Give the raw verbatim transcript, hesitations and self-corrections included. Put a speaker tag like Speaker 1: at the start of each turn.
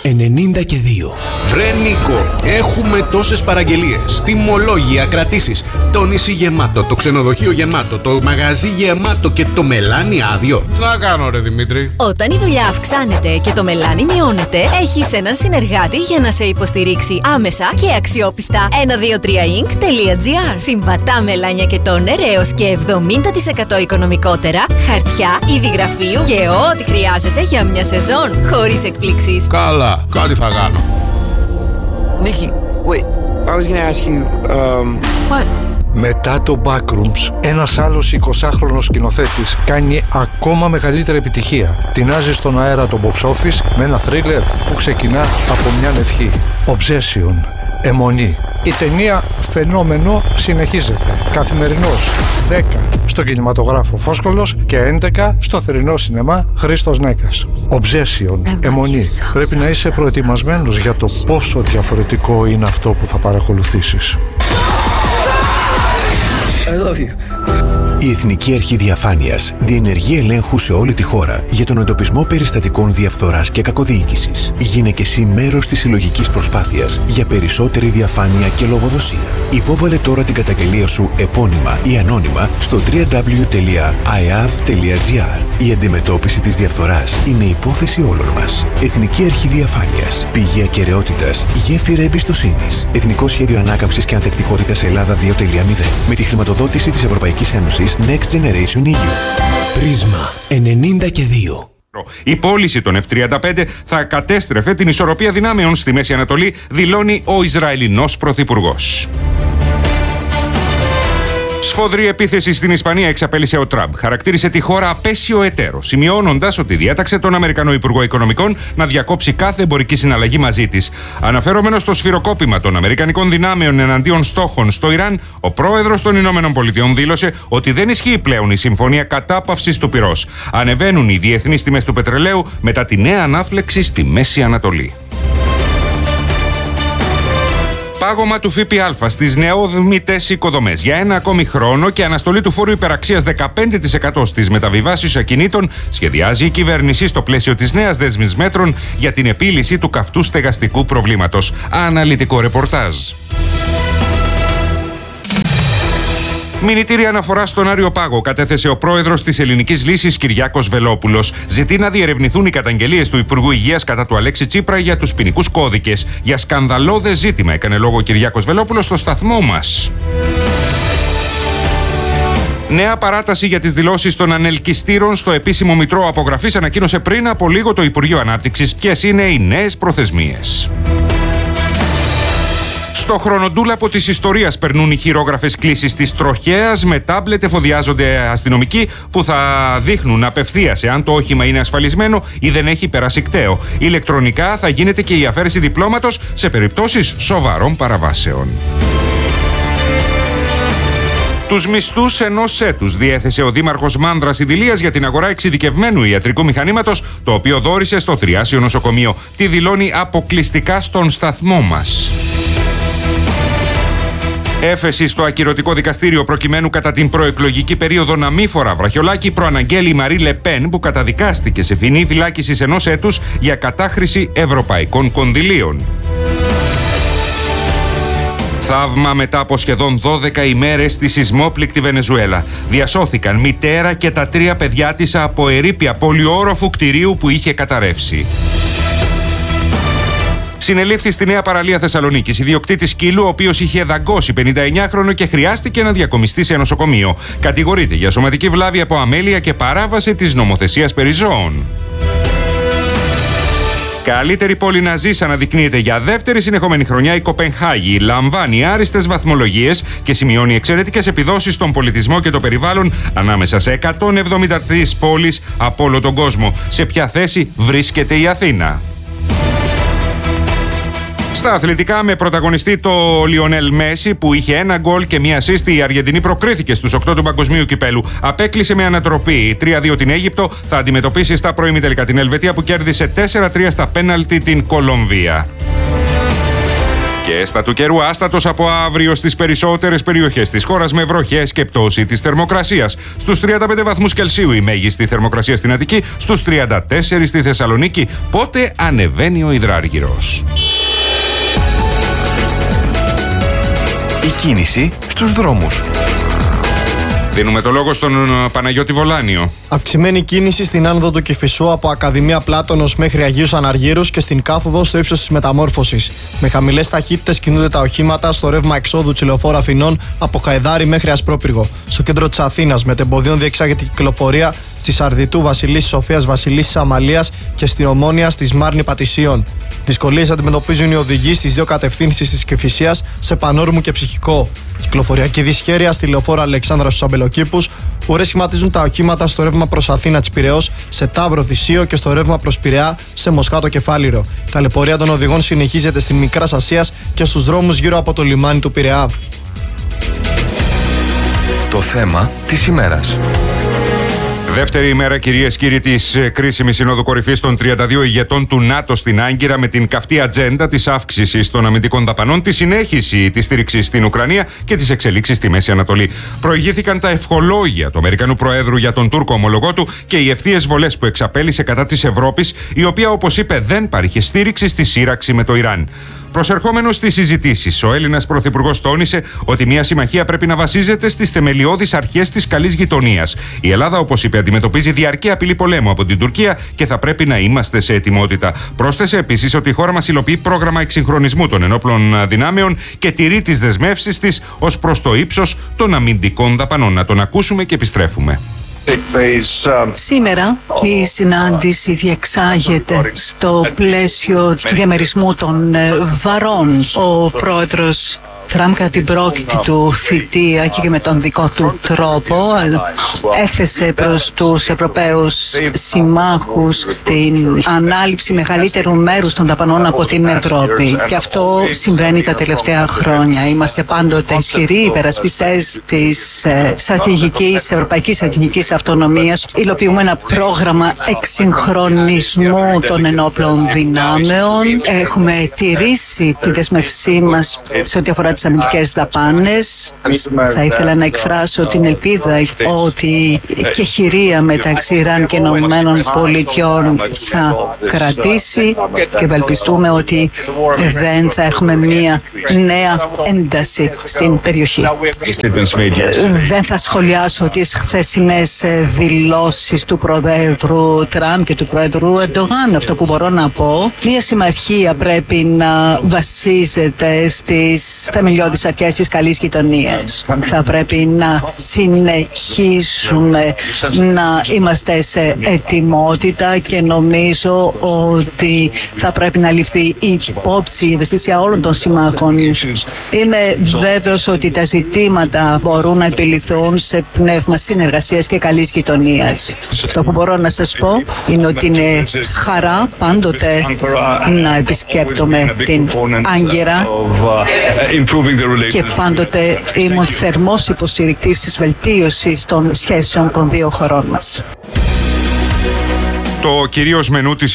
Speaker 1: ενενήντα και δύο.
Speaker 2: Βρε Νίκο, έχουμε τόσες παραγγελίες, τιμολόγια, κρατήσεις, το νησί γεμάτο, το ξενοδοχείο γεμάτο, το μαγαζί γεμάτο και το μελάνι άδειο. Τι να κάνω ρε Δημήτρη?
Speaker 3: Όταν η δουλειά αυξάνεται και το μελάνι μειώνεται, έχεις έναν συνεργάτη για να σε υποστηρίξει άμεσα και αξιόπιστα. ένα δύο τρία ινκ τελεία τζι άρ. Συμβατά μελάνια και τόνερ έως και εβδομήντα τοις εκατό οικονομικότερα, χαρτιά, είδη γραφείου και ό,τι χρειάζεται για μια σεζόν, χωρίς εκπλήξεις.
Speaker 2: Καλά, κάτι θα κάνω.
Speaker 4: Nikki, wait, I was gonna ask you, um...
Speaker 3: What?
Speaker 5: Μετά το Backrooms, ένας άλλος εικοσάχρονος σκηνοθέτης κάνει ακόμα μεγαλύτερη επιτυχία. Τεινάζει στον αέρα το box office με ένα θρίλερ που ξεκινά από μια ευχή. Obsession, αιμονή. Η ταινία φαινόμενο συνεχίζεται. Καθημερινός, δέκα στον κινηματογράφο Φόσκολος και έντεκα στο θερινό σινεμά Χρήστος Νέκας. Obsession, αιμονή. Πρέπει να είσαι προετοιμασμένος για το πόσο διαφορετικό είναι αυτό που θα παρακολουθήσεις.
Speaker 4: I love you.
Speaker 1: Η Εθνική Αρχή Διαφάνειας διενεργεί ελέγχου σε όλη τη χώρα για τον εντοπισμό περιστατικών διαφθοράς και κακοδιοίκησης. Γίνε και εσύ μέρος της συλλογικής προσπάθειας για περισσότερη διαφάνεια και λογοδοσία. Υπόβαλε τώρα την καταγγελία σου επώνυμα ή ανώνυμα στο double-u double-u double-u τελεία άι έι έι δι τελεία τζι άρ. Η αντιμετώπιση της διαφθοράς είναι υπόθεση όλων μας. Εθνική Αρχή Διαφάνειας. Πηγή ακεραιότητας. Γέφυρα εμπιστοσύνης. Εθνικό Σχέδιο Ανάκαμψης και Ανθεκτικότητας Ελλάδα δύο τελεία μηδέν. Με τη χρηματοδότηση της Ευρωπαϊκής Ένωσης Next Generation ι γιου. Πρίσμα ενενήντα και δύο.
Speaker 6: Η πώληση των εφ τριάντα πέντε θα κατέστρεφε την ισορροπία δυνάμεων στη Μέση Ανατολή, δηλώνει ο Ισραηλινός Πρωθυπουργός. Σφοδρή επίθεση στην Ισπανία εξαπέλυσε ο Τραμπ. Χαρακτήρισε τη χώρα απέσιο εταίρο, σημειώνοντας ότι διέταξε τον Αμερικανό Υπουργό Οικονομικών να διακόψει κάθε εμπορική συναλλαγή μαζί της. Αναφερόμενος στο σφυροκόπημα των Αμερικανικών δυνάμεων εναντίον στόχων στο Ιράν, ο πρόεδρος των Ηνωμένων Πολιτειών δήλωσε ότι δεν ισχύει πλέον η συμφωνία κατάπαυσης του πυρός. Ανεβαίνουν οι διεθνείς τιμές του πετρελαίου μετά τη νέα ανάφλεξη στη Μέση Ανατολή. Πάγωμα του ΦΠΑ στις νεόδμητες οικοδομές για ένα ακόμη χρόνο και αναστολή του φόρου υπεραξίας δεκαπέντε τοις εκατό στις μεταβιβάσεις ακινήτων σχεδιάζει η κυβέρνηση στο πλαίσιο της νέας δέσμης μέτρων για την επίλυση του καυτού στεγαστικού προβλήματος. Αναλυτικό ρεπορτάζ. Μηνυτήρια αναφορά στον Άριο Πάγο κατέθεσε ο πρόεδρος της Ελληνικής Λύσης Κυριάκος Βελόπουλος. Ζητεί να διερευνηθούν οι καταγγελίες του Υπουργού Υγείας κατά του Αλέξη Τσίπρα για τους ποινικούς κώδικες. Για σκανδαλώδες ζήτημα έκανε λόγο ο Κυριάκος Βελόπουλος στο σταθμό μας. Νέα παράταση για τις δηλώσεις των ανελκυστήρων στο επίσημο μητρό απογραφής ανακοίνωσε πριν από λίγο το Υπουργείο Ανάπτυξης. Ποιες είναι οι νέες προθεσμίες? Στο χρονοτούλαπο της ιστορίας περνούν οι χειρόγραφες κλήσεις της τροχέας. Με τάμπλετ εφοδιάζονται αστυνομικοί που θα δείχνουν απευθείας εάν το όχημα είναι ασφαλισμένο ή δεν έχει περάσει κταίο. Ηλεκτρονικά θα γίνεται και η αφαίρεση διπλώματος σε περιπτώσεις σοβαρών παραβάσεων. Τους μισθούς ενός έτους διέθεσε ο Δήμαρχος Μάνδρας Ιδηλίας για την αγορά εξειδικευμένου ιατρικού μηχανήματος, το οποίο δώρισε στο Θριάσιο Νοσοκομείο. Τι δηλώνει αποκλειστικά στον σταθμό μας. Έφεση στο ακυρωτικό δικαστήριο προκειμένου κατά την προεκλογική περίοδο να μη φορά βραχιολάκι προαναγγέλει η Μαρί Λεπέν, που καταδικάστηκε σε ποινή φυλάκισης ενός έτους για κατάχρηση ευρωπαϊκών κονδυλίων. Θαύμα μετά από σχεδόν δώδεκα ημέρες στη σεισμόπληκτη Βενεζουέλα. Διασώθηκαν μητέρα και τα τρία παιδιά της από ερείπια πολυόροφου κτηρίου που είχε καταρρεύσει. Συνελήφθη στη Νέα Παραλία Θεσσαλονίκης ιδιοκτήτης σκύλου, ο οποίος είχε δαγκώσει πενηνταεννιάχρονο και χρειάστηκε να διακομιστεί σε νοσοκομείο. Κατηγορείται για σωματική βλάβη από αμέλεια και παράβαση της νομοθεσίας περί ζώων. Καλύτερη πόλη να ζεις αναδεικνύεται για δεύτερη συνεχόμενη χρονιά η Κοπενχάγη. Λαμβάνει άριστες βαθμολογίες και σημειώνει εξαιρετικές επιδόσεις στον πολιτισμό και το περιβάλλον ανάμεσα σε εκατόν εβδομήντα τρεις πόλεις από όλο τον κόσμο. Σε ποια θέση βρίσκεται η Αθήνα? Στα αθλητικά, με πρωταγωνιστή το Λιονέλ Μέση που είχε ένα γκολ και μία ασίστη, η Αργεντινή προκρίθηκε στους οκτώ του Παγκοσμίου Κυπέλου. Απέκλεισε με ανατροπή τρία δύο την Αίγυπτο, θα αντιμετωπίσει στα προημιτελικά την Ελβετία που κέρδισε τέσσερα τρία στα πέναλτι την Κολομβία. Και στα του καιρού, άστατος από αύριο στις περισσότερες περιοχές της χώρας με βροχές και πτώση της θερμοκρασίας. Στους τριάντα πέντε βαθμούς Κελσίου η μέγιστη θερμοκρασία στην Αττική, στους τριάντα τέσσερα στη Θεσσαλονίκη. Πότε ανεβαίνει ο υδράργυρος.
Speaker 1: Η κίνηση στους δρόμους.
Speaker 6: Δίνουμε το λόγο στον Παναγιώτη Βολάνιο.
Speaker 7: Αυξημένη κίνηση στην άνοδο του Κηφισού από Ακαδημία Πλάτωνος μέχρι Αγίους Αναργύρους και στην κάθοδο στο ύψος της Μεταμόρφωσης. Με χαμηλές ταχύτητες κινούνται τα οχήματα στο ρεύμα εξόδου της Λεωφόρου Αθηνών από Χαϊδάρη μέχρι Ασπρόπυργο. Στο κέντρο της Αθήνας μετεμποδίων διεξάγεται η κυκλοφορία στη Σαρδιτού Βασιλίσσης Σοφίας Βασιλίσσης Αμαλίας και στην Ομόνια στη Μάρνη Πατησίων. Δυσκολίες αντιμετωπίζουν οι οδηγοί στις δύο κατευθύνσεις της Κηφισίας σε Πανόρμου και Ψυχικό. Κυκλοφοριακή δυσχέρεια στη Λεωφόρο Αλεξάνδρα στους Αμπελοκήπους. Ουρές σχηματίζουν τα οχήματα στο ρεύμα προς Αθήνα της Πειραιώς, σε Ταύρο Θησίο και στο ρεύμα προς Πειραιά, σε Μοσχάτο Κεφάλιρο. Η ταλαιπωρία των οδηγών συνεχίζεται στην Μικράς Ασίας και στους δρόμους γύρω από το λιμάνι του Πειραιά.
Speaker 1: Το θέμα της ημέρας.
Speaker 6: Δεύτερη ημέρα, κυρίες και κύριοι, της κρίσιμης Συνόδου Κορυφής των τριάντα δύο ηγετών του ΝΑΤΟ στην Άγκυρα, με την καυτή ατζέντα της αύξησης των αμυντικών δαπανών, τη συνέχιση της στήριξης στην Ουκρανία και τις εξελίξεις στη Μέση Ανατολή. Προηγήθηκαν τα ευχολόγια του Αμερικανού Προέδρου για τον Τούρκο ομολογό του και οι ευθείες βολές που εξαπέλυσε κατά της Ευρώπης, η οποία, όπως είπε, δεν παρήχε στήριξη στη σύραξη με το Ιράν. Προσερχόμενος στις συζητήσεις, ο Έλληνας Πρωθυπουργός τόνισε ότι μια συμμαχία πρέπει να βασίζεται στις θεμελιώδεις αρχές της καλής γειτονίας. Η Ελλάδα, όπως είπε, αντιμετωπίζει διαρκή απειλή πολέμου από την Τουρκία και θα πρέπει να είμαστε σε ετοιμότητα. Πρόσθεσε επίσης ότι η χώρα μας υλοποιεί πρόγραμμα εξυγχρονισμού των ενόπλων δυνάμεων και τηρεί τις δεσμεύσεις της ως προς το ύψος των αμυντικών δαπανών. Να τον ακούσουμε και επιστρέφουμε.
Speaker 8: Σήμερα η συνάντηση διεξάγεται στο πλαίσιο του διαμερισμού των βαρών. Ο πρόεδρος Τραμπ, κατά την πρώτη του θητεία και με τον δικό του τρόπο, έθεσε προς τους Ευρωπαίους συμμάχους την ανάληψη μεγαλύτερου μέρους των δαπανών από την Ευρώπη. Και αυτό συμβαίνει τα τελευταία χρόνια. Είμαστε πάντοτε ισχυροί υπερασπιστές της στρατηγικής, ευρωπαϊκής στρατηγικής αυτονομίας. Υλοποιούμε ένα πρόγραμμα εξυγχρονισμού των ενόπλων δυνάμεων. Έχουμε τηρήσει τη δεσμευσή μας σε ό,τι αφορά τις αμυντικές δαπάνες. Θα ήθελα να εκφράσω την ελπίδα ότι η κεχηρία μεταξύ Ιράν και Ηνωμένων Πολιτειών θα κρατήσει και ευελπιστούμε ότι δεν θα έχουμε μία νέα ένταση στην περιοχή. Δεν θα σχολιάσω τις χθεσινές δηλώσεις του Προέδρου Τραμπ και του Προέδρου Ερντογάν. Αυτό που μπορώ να πω, μία συμμαχία πρέπει να βασίζεται στις θεμελιώδεις αρχές της καλής γειτονίας. Θα πρέπει να συνεχίσουμε να είμαστε σε ετοιμότητα και νομίζω ότι θα πρέπει να ληφθεί υπόψη η ευαισθησία όλων των συμμάχων. Είμαι βέβαιος ότι τα ζητήματα μπορούν να επιληθούν σε πνεύμα συνεργασίας και καλής γειτονίας. Αυτό που μπορώ να σας πω είναι ότι είναι χαρά πάντοτε να επισκέπτομαι την Άγκυρα και πάντοτε ήμουν θερμός υποστηρικτής της βελτίωσης των σχέσεων των δύο χωρών μας.
Speaker 6: Το κυρίως μενού της